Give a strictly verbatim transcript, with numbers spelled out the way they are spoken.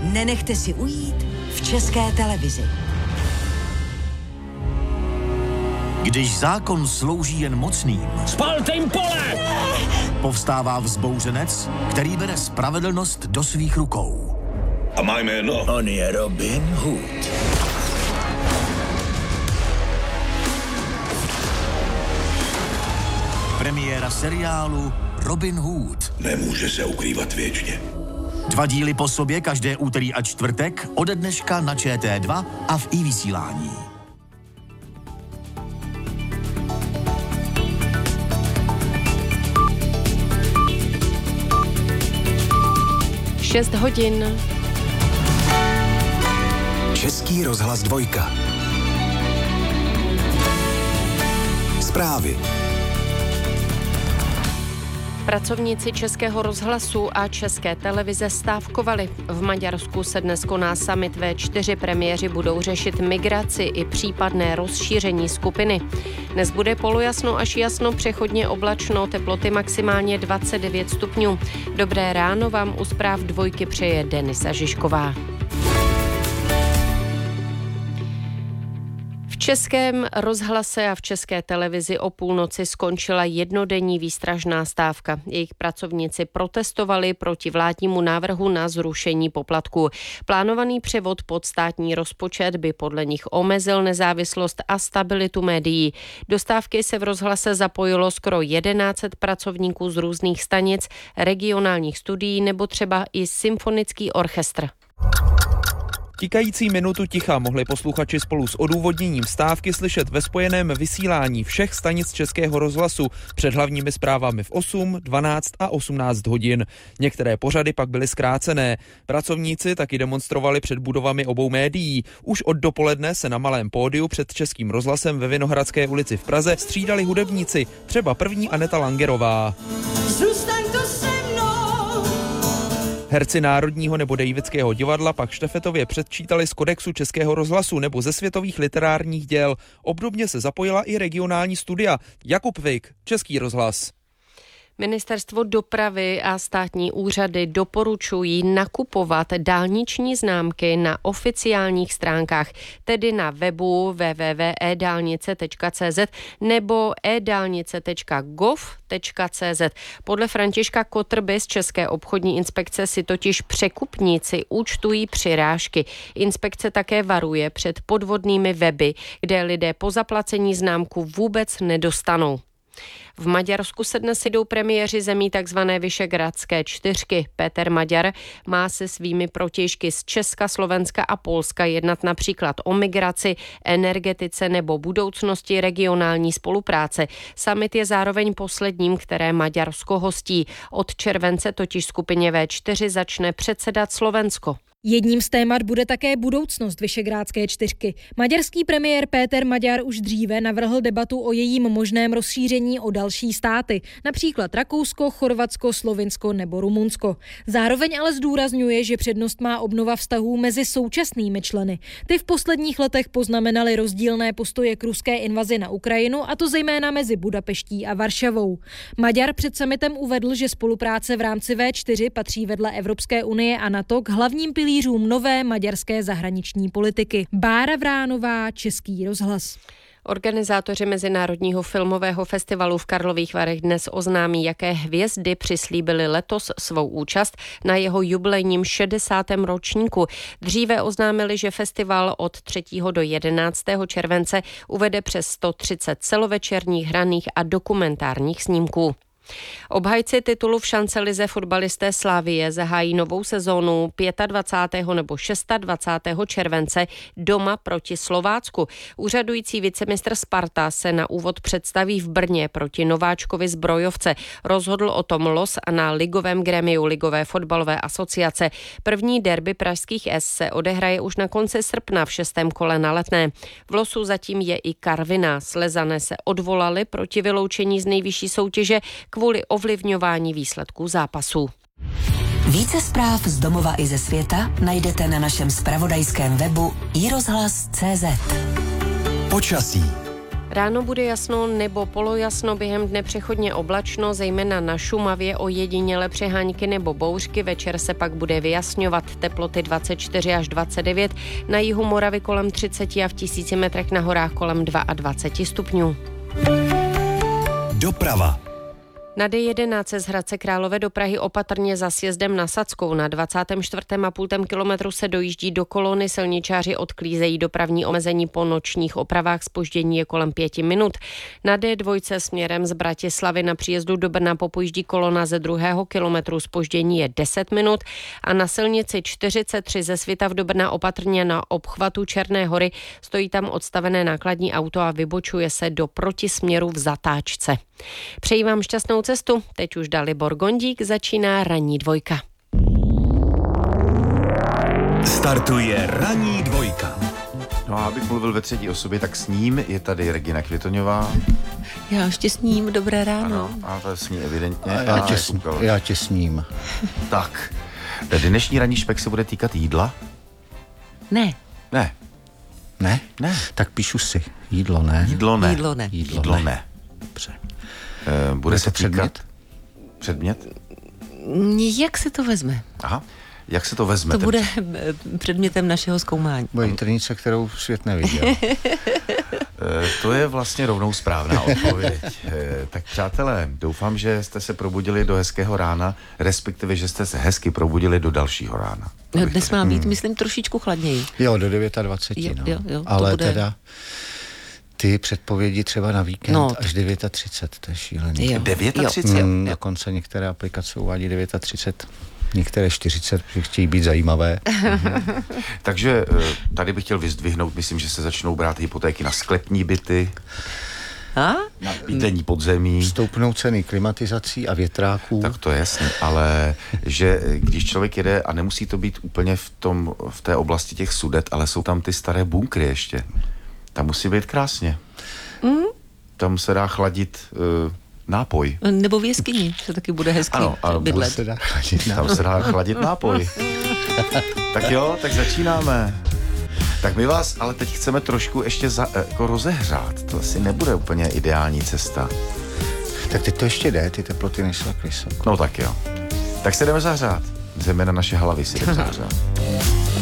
nenechte si ujít v České televizi. Když zákon slouží jen mocným, spalte jim pole! Povstává vzbouřenec, který bere spravedlnost do svých rukou. A má jméno? On je Robin Hood. Premiéra seriálu Robin Hood. Nemůže se ukrývat věčně. Dva díly po sobě každé úterý a čtvrtek ode dneška na Č T dva a v iVysílání. šest hodin. Český rozhlas dvojka. Zprávy. Pracovníci Českého rozhlasu a České televize stávkovali. V Maďarsku se dnes koná summit vé čtyři. Premiéři budou řešit migraci i případné rozšíření skupiny. Dnes bude polojasno až jasno, přechodně oblačno, teploty maximálně dvacet devět stupňů. Dobré ráno vám u zpráv dvojky přeje Denisa Žižková. V Českém rozhlase a v České televizi o půlnoci skončila jednodenní výstražná stávka. Jejich pracovníci protestovali proti vládnímu návrhu na zrušení poplatku. Plánovaný převod pod státní rozpočet by podle nich omezil nezávislost a stabilitu médií. Do stávky se v rozhlase zapojilo skoro tisíc sto pracovníků z různých stanic, regionálních studií nebo třeba i symfonický orchestr. Tikající minutu ticha mohli posluchači spolu s odůvodněním stávky slyšet ve spojeném vysílání všech stanic Českého rozhlasu před hlavními zprávami v osm, dvanáct a osmnáct hodin. Některé pořady pak byly zkrácené. Pracovníci taky demonstrovali před budovami obou médií. Už od dopoledne se na malém pódiu před Českým rozhlasem ve Vinohradské ulici v Praze střídali hudebníci, třeba první Aneta Langerová. Zůstaň to se mnou. Herci Národního nebo Davidského divadla pak štafetově předčítali z kodexu Českého rozhlasu nebo ze světových literárních děl. Obdobně se zapojila i regionální studia. Jakub Vik, Český rozhlas. Ministerstvo dopravy a státní úřady doporučují nakupovat dálniční známky na oficiálních stránkách, tedy na webu w w w tečka e dálnice tečka c z nebo e dálnice tečka gov tečka c z. Podle Františka Kotrby z České obchodní inspekce si totiž překupníci účtují přirážky. Inspekce také varuje před podvodnými weby, kde lidé po zaplacení známku vůbec nedostanou. V Maďarsku se dnes jdou premiéři zemí tzv. Vyšehradské čtyřky. Péter Maďar má se svými protějšky z Česka, Slovenska a Polska jednat například o migraci, energetice nebo budoucnosti regionální spolupráce. Summit je zároveň posledním, které Maďarsko hostí. Od července totiž skupině vé čtyři začne předsedat Slovensko. Jedním z témat bude také budoucnost Vyšehrádské čtyřky. Maďarský premiér Péter Maďar už dříve navrhl debatu o jejím možném rozšíření o další státy, například Rakousko, Chorvatsko, Slovinsko nebo Rumunsko. Zároveň ale zdůrazňuje, že přednost má obnova vztahů mezi současnými členy. Ty v posledních letech poznamenaly rozdílné postoje k ruské invazi na Ukrajinu, a to zejména mezi Budapeští a Varšavou. Maďar před summitem uvedl, že spolupráce v rámci vé čtyři patří vedle Evropské unie a NATO k hlavním pilířům nové maďarské zahraniční politiky. Bára Vránová, Český rozhlas. Organizátoři Mezinárodního filmového festivalu v Karlových Varech dnes oznámí, jaké hvězdy přislíbili letos svou účast na jeho jubilejním šedesátém ročníku. Dříve oznámili, že festival od třetího do jedenáctého července uvede přes sto třicet celovečerních, hraných a dokumentárních snímků. Obhajci titulu v šancelize fotbalisté Slavie zahájí novou sezónu dvacátého pátého nebo dvacátého šestého července doma proti Slovácku. Úřadující vicemistr Sparta se na úvod představí v Brně proti nováčkovi Zbrojovce. Rozhodl o tom los na ligovém gremiu Ligové fotbalové asociace. První derby pražských S se odehraje už na konci srpna v šestém kole na Letné. V losu zatím je i Karviná. Slezané se odvolali proti vyloučení z nejvyšší soutěže kvůli ovlivňování výsledků zápasů. Více zpráv z domova i ze světa najdete na našem zpravodajském webu i rozhlas tečka cé zet. Počasí. Ráno bude jasno nebo polojasno, během dne přechodně oblačno, zejména na Šumavě ojediněle přehánky nebo bouřky, večer se pak bude vyjasňovat, teploty dvacet čtyři až dvacet devět, na jihu Moravy kolem třicet a v tisíci metrech na horách kolem dvacet dva stupňů. Doprava. Na D jedenáct z Hradce Králové do Prahy opatrně za sjezdem na Sadskou. Na dvacátém čtvrtém a půl kilometru se dojíždí do kolony, silničáři odklízejí dopravní omezení po nočních opravách, zpoždění je kolem pěti minut. Na D dva směrem z Bratislavy na příjezdu do Brna popojíždí kolona ze druhého kilometru, zpoždění je deset minut a na silnici čtyřicet tři ze Svitav do Brna opatrně na obchvatu Černé hory stojí tam odstavené nákladní auto a vybočuje se do protisměru v zatáčce. Přeji vám šťastnou cestu. Teď už Dalibor Gondík, začíná ranní dvojka. Startuje ranní dvojka. No a abych mluvil ve třetí osobě, tak s ním je tady Regina Květoňová. Já ještě s ním, dobré ráno. Ano, a to je s ní evidentně. A já, tě, s, já tě s ním. Tak, dnešní ranní špek se bude týkat jídla? Ne. Ne. Ne? Ne. Tak píšu si. Jídlo ne. Jídlo ne. Jídlo ne. Jídlo, Jídlo ne. ne. Dobře. E, bude se týkat? Předmět? Jak se to vezme? Aha. Jak se to vezme? To bude předmětem našeho zkoumání. Bude trnice, kterou svět neviděl. e, to je vlastně rovnou správná odpověď. E, tak přátelé, doufám, že jste se probudili do hezkého rána, respektive, že jste se hezky probudili do dalšího rána. No, dnes má být, myslím, trošičku chladněji. Jo, do dvacet devět, jo, no. jo, jo, Ale bude... teda ty předpovědi třeba na víkend no, až třicet devět, to je šílený. Jo. třicet devět? Mm, dokonce některé aplikace uvádí třicet devět, některé čtyřicet, protože chtějí být zajímavé. Mhm. Takže tady bych chtěl vyzdvihnout, myslím, že se začnou brát hypotéky na sklepní byty, a? na bydlení podzemí. Stoupnou ceny klimatizací a větráků. Tak to je jasný, ale že když člověk jede, a nemusí to být úplně v, tom, v té oblasti těch Sudet, ale jsou tam ty staré bunkry ještě. Tam musí být krásně. Mm. Tam se dá chladit uh, nápoj. Nebo v jeskyni se taky bude hezky ano, ano, bydlet. Se dá chladit tam se dá chladit nápoj. Tak jo, tak začínáme. Tak my vás ale teď chceme trošku ještě za, jako rozehřát. To asi nebude úplně ideální cesta. Tak teď to ještě jde, ty teploty nejsou tak vysoko. No tak jo. Tak se jdeme zahřát. Zejména naše hlavy si jdeme zahřát.